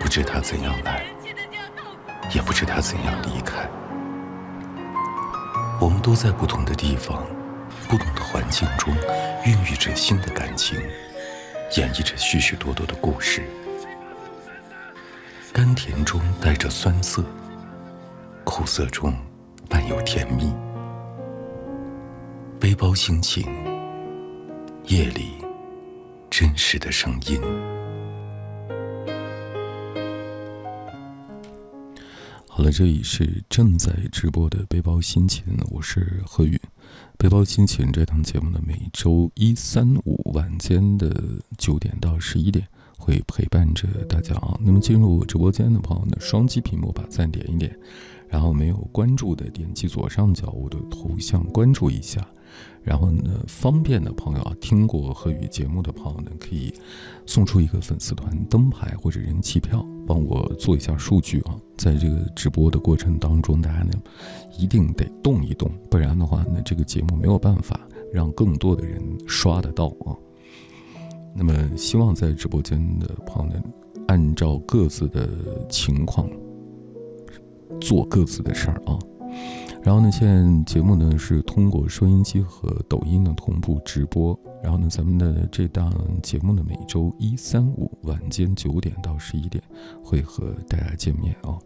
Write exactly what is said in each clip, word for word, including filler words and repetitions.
不知他怎样来，也不知他怎样离开。我们都在不同的地方，不同的环境中，孕育着新的感情，演绎着许许多多的故事。甘甜中带着酸涩，苦涩中伴有甜蜜。背包心情，夜里真实的声音。好了，这里是正在直播的背包心情，我是何宇。背包心情这档节目呢，每周一、三、五晚间的九点到十一点会陪伴着大家啊。那么进入我直播间的朋友呢，双击屏幕把赞点一点，然后没有关注的点击左上角我的头像关注一下。然后呢，方便的朋友啊，听过何宇节目的朋友呢，可以送出一个粉丝团灯牌或者人气票，帮我做一下数据啊。在这个直播的过程当中，大家呢一定得动一动，不然的话呢，这个节目没有办法让更多的人刷得到啊。那么，希望在直播间的朋友呢，按照各自的情况做各自的事儿啊。然后呢，现在节目呢是通过收音机和抖音的同步直播。然后呢，咱们的这档节目呢，每周一、三、五晚间九点到十一点会和大家见面啊。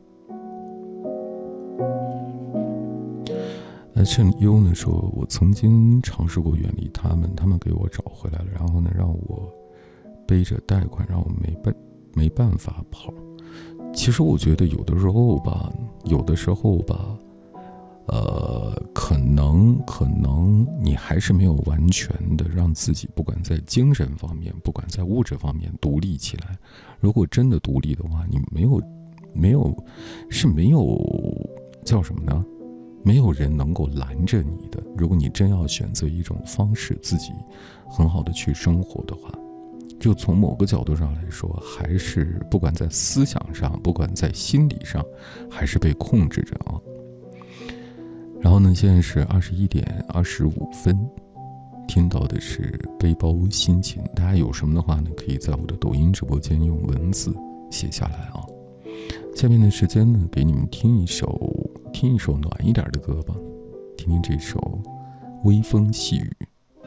那趁优呢说，我曾经尝试过远离他们，他们给我找回来了，然后呢，让我背着贷款，让我没办没办法跑。其实我觉得有的时候吧，有的时候吧。呃，可能可能你还是没有完全的让自己，不管在精神方面，不管在物质方面独立起来。如果真的独立的话，你没有没有是没有叫什么呢？没有人能够拦着你的。如果你真要选择一种方式，自己很好的去生活的话，就从某个角度上来说，还是不管在思想上，不管在心理上，还是被控制着啊。然后呢，现在是二十一点二十五分，听到的是背包心情。大家有什么的话呢，可以在我的抖音直播间用文字写下来啊。下面的时间呢，给你们听一首听一首暖一点的歌吧，听听这首微风细雨，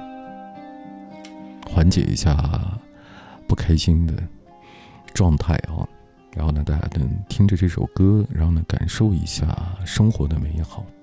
缓解一下不开心的状态啊。然后呢，大家能听着这首歌，然后呢，感受一下生活的美好。